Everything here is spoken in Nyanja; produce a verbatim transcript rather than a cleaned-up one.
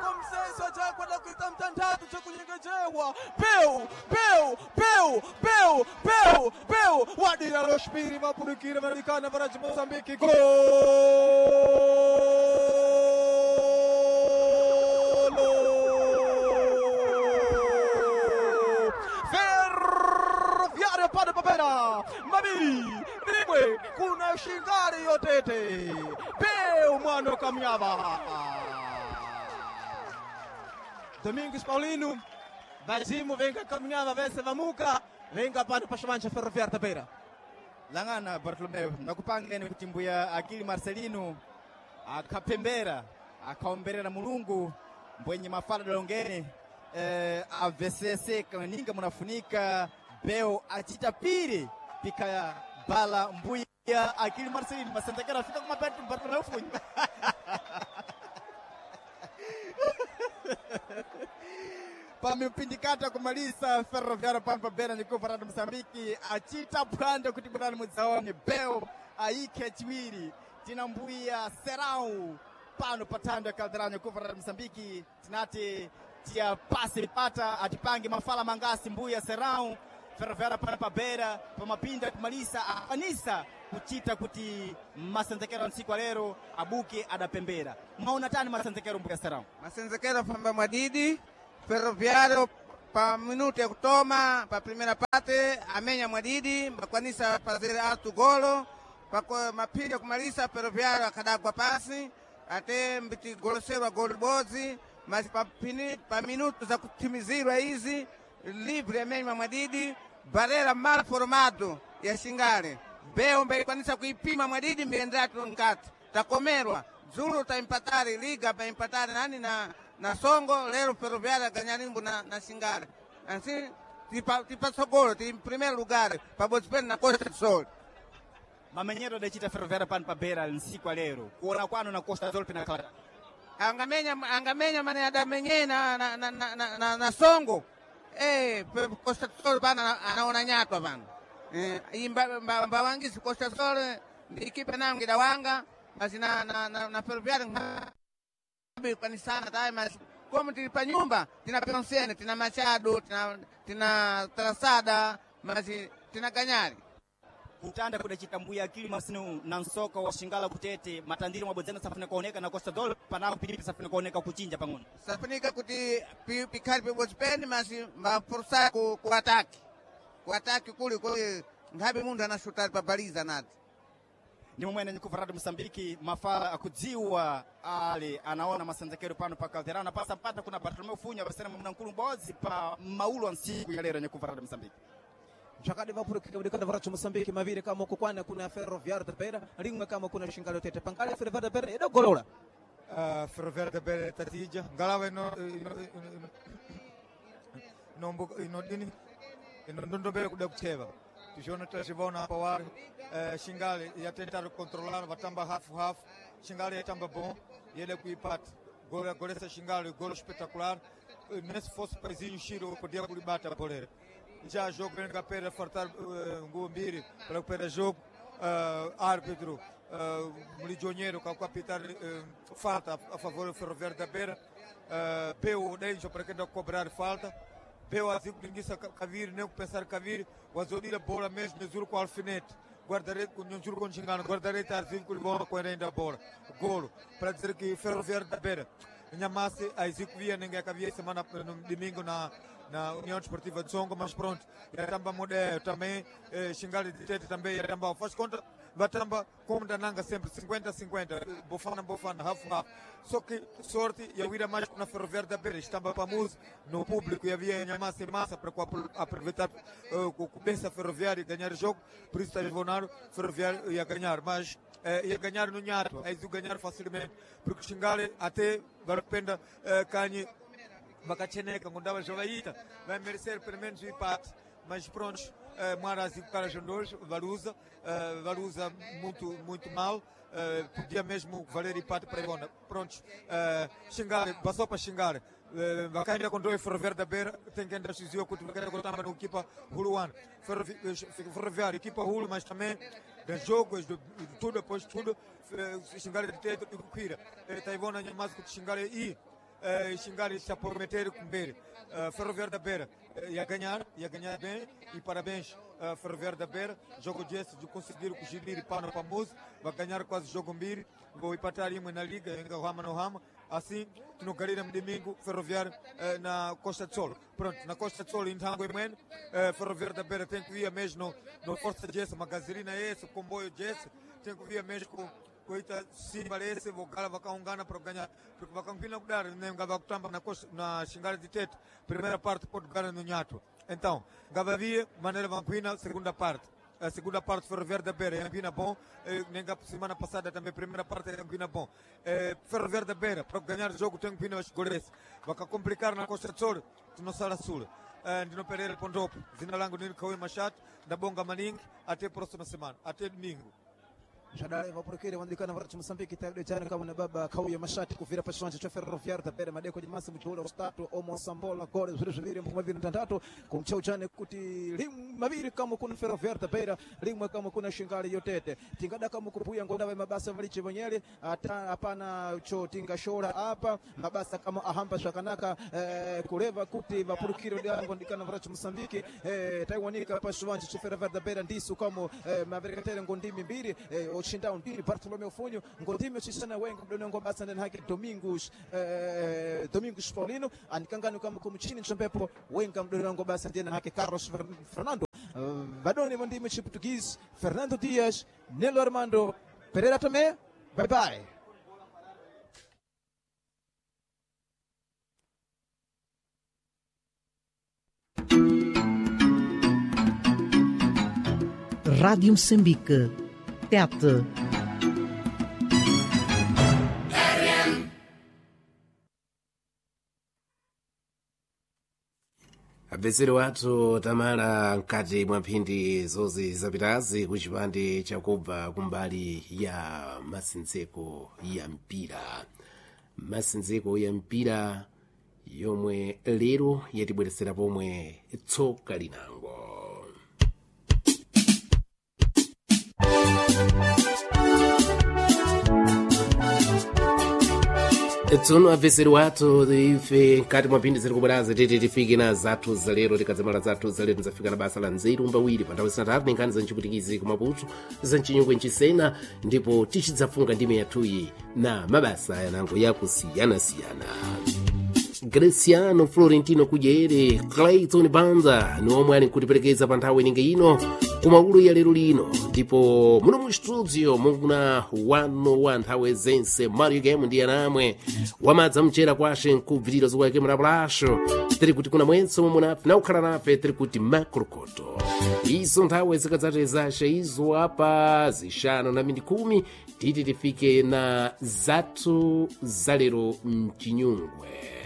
komsesa chakwa dakuita mtandatu chakunyengejewa peu peu peu peu peu peu wadira loshpiri mapurikira marikana para Mozambique gol Ferroviário para Papera Mabi Ribwe kuna shingari yotete peu mano caminhava Domingos Paulino Bazimu venga caminhava vese vamuka venga para Pachamancha Ferroviário Tabeira Langana Bartolomeu nakupangeni kutimbuya Akili Marcelino akapembera akaomberera Mulungu mbwenye mafala dolongeni eh, avesese kaninga munafunika beo achitapiri pika bala mbuya Akili Marcelino masentekera afika kumapeti Bartolomeu funyi pamepindikata kumaliza Ferroviário Pampa Bera ni kufarada Msambiki achita pwanda kutibudani mudzaoni beo aike chiwiri tinambuya Serau pano patanda kaldarani kufarada Msambiki tinati tia pasi pata atipangi mafala mangasi mbuya Serau Ferroviário Pampa Bera pamapinda kumaliza afanisa kuchita kuti masenzekero nsiku lero abuki adapembera maona tani masenzekero mbuya Serau masenzekero Pamba Mwadidi Ferroviário pa minuto ya kutoma pa primeira parte amenya Mwadidi mbakwanisa fazer alto golo pa mapinda kumaliza Ferroviário akadagwa pasi ate mbiti goloserwa gol bozi mas pa, pini, pa minuto za kutimizirwa hizi livre amenya Mwadidi barreira mal formado ya Xingale beo mbakwanisa kuipima Mwadidi mbiendratu nkati takomerwa Zulu ta empatare liga pa empatare nani na na Songo lero Ferroviário ganharimbo na na Xingale assim tipa tipa sogolo em primeiro lugar para Botswana na Costa do Sol mamenyero da chita Ferroviário Pampa Bera nsiku lero kuona kwano na Costa do Sol pina kala angamenya angamenya mane adamenye na na na, na, na, na Songo eh Costa do Sol bana anaona nyatwa bana eh imba mbawangisi Costa do Sol ikipe nangu dawanga basi na na na, na Ferroviário kanisana tai mas como tilipa nyumba tina pensene tina Machado tina tina Trasada mas tina Ganyari kutanda kudachita mbuya Akili Marcelino na nsoka wa Xingala kutete matandiri mwabodzana safuna kuoneka na Costa Dol panao pilipi safuna kuoneka kuchinja pangono safunika kuti pikali pe Botswana mas mafursa ku ku ataki ku ataki kuli kuli ngabe mundu anashuta pa baliza nati ni mwene nikufarada Msambiki mafala akudziwa ali anaona masenzekero pano pa Calderana pasa mpata kuna Bartolomeu Funya basena mnankulu mbozi pa maulo nsiku ya lero nikufarada Msambiki Chakade vapuru kikabudikana varacho Msambiki mavire kama kukwana kuna Ferroviário Tabeira ringwe kama kuna Xingale tete pankale Ferroviário Tabeira edo golola uh, Ferroviário Tabeira tatija ngalawe no no no no dini no ndondo bele kuda kucheva tushona tashivona hapa wale uh, Xingale yatentara controlar vatamba half half Xingale yatamba bom yele kuipata gol golesa Xingale gol espetacular uh, nesse fosse paizinho Chiro podia kulibata bolera já jogo grande capera fartar uh, Ngumbiri para para jogo uh, árbitro uh, Mulijoniero com capitar uh, falta a favor do Ferroviário da Beira uh, peu deixa para quem cobrar falta peu assim ninguém cavir nem pensar cavir o azulira bola mesmo mesmo com alfinete guarda-rede com nenhum com Xingale guarda-rede assim com bola com ainda bola golo para dizer que Ferroviário da Beira Nhamasse a Zico via ninguém havia semana no domingo na na União Desportiva de Songo, mas pronto, já tamba modelo também, eh, Xingale de Tete também, já tamba faz conta, vai tamba como dananga sempre cinquenta a cinquenta, bofana bofana, half half. Só que sorte e a vida mais na Ferroviário da Beira, estava para música no público e havia em massa e massa para aproveitar uh, o começo Ferroviário e ganhar o jogo, por isso está esvonado, Ferroviário ia ganhar, mas uh, ia ganhar no Nhato, aí ia ganhar facilmente, porque Xingale até vai depender uh, canhe Vakacheneka, Mundava Jovaíta, vai merecer pelo menos o empate, mas pronto, uh, Maras e Caras Jandores, Valusa, uh, Valusa muito, muito mal, uh, podia mesmo valer empate para Ivona. Pronto, uh, Xingale, passou para Xingale, vai ainda com dois Ferroviário da Beira, tem que ainda se dizer que vai ainda contar no equipa Huluan, Ferroviário, equipa Hulu, mas também de jogos, de, de tudo, depois de tudo, Xingale de Teto e Kukira, Taivona, mais que Xingale e uh, Xingali está por meter com Beira. Uh, Ferroviário da Beira uh, ia ganhar, ia ganhar bem, e parabéns uh, Ferroviário da Beira, jogo desse de conseguir o Gibiri pano para Muzi, vai ganhar quase jogo Mbiri, vou empatar uma na Liga, em Rama no Rama, assim, no Garira domingo, Ferroviário uh, na Costa de Sol. Pronto, na Costa de Sol, em Tango e Men, uh, Ferroviário da Beira tem que ir mesmo no, no Força Jesse, uma gasolina esse, comboio Jesse, tem que ir mesmo com Coita sim parece vou cala vakaungana para ganhar porque vakampina kudar nem gava kutamba na na Xingali de Tete primeira parte pode ganhar no Nhato então gava via maneira vampina segunda parte a segunda parte Ferroviário da Beira é vampina bom nem gava semana passada também primeira parte é vampina bom Ferroviário da Beira para ganhar o jogo tem vampina os goleiros vaka complicar na Costa de Sol no Sala Sul Ndino Pereira Pondopo zina langu nini Kawi Machat da Bonga Maning até próxima semana até domingo. Jadale vapurukire wandikana varati Mozambique tayari jana kama na baba Kauya Mashati kuvira pa kiwanja cha Ferroviário da Beira madeko de massa mchula ostatu omo sambola gole zuri zuri mpuma vile tandatu kumchau chane kuti lim mabiri kama kuna Ferroviário da Beira limwe kama kuna Xingali yotete tingada kama kupuya ngonda wa mabasa valichi bonyele hapana cho tinga shora hapa mabasa kama ahamba shakanaka eh, kuleva kuti vapurukire ndango ndikana varati Mozambique eh, taiwanika pa kiwanja cha Ferroviário da Beira ndisu kama eh, maverekatere ngondimi mbili eh, Oshindao ndiri Bartolomeu Funho ngondime chisana wengo mdonengo basa ndani haki Domingos eh, Domingos Paulino anikangano kama kumuchini chombepo wenga mdonengo basa ndani haki Carlos Fernando uh, badoni ndime chi Portuguese Fernando Dias Nelo Armando Pereira Tomé bye bye. Rádio Moçambique Tete. Abesero watu tamala nkati mwa mphindi zozi zapitazi kuchipande chakubva kumbali ya masinzeko ya mpira masinzeko ya mpira yomwe lero yatibweresera pomwe tsoka linango. Tsono abveseri watu ife nkati mwa mphindi ziri kubwerazi titi tifike na zathu zalero tikadzamala zathu zalero nzafika na basa la nzeru mbawiri pa nthawi zinatatu ndi nkhani za mchiputikizi kumaputu za mchinyungwe nchisena ndipo tichidzafunga ndime yathuyi na mabasa yanango yakusiyanasiyana. Graciano Florentino Kudyere Clayton Banda ni omwe ali nkutiperekeza pa nthawi ininge ino kumaulu ya lero lino ndipo muno mu studio muna wano wa nthawi zense Mario Game ndi anamwe wamadza mchera kwashe nkubvirira zikwake muraplasho tiri kuti kuna mwenso munafe naukhala nafe tiri kuti makrokoto izo nthawi zikadzate zashe izo apa zishanu na mindi kumi titi tifike na zathu zalero mchinyungwe.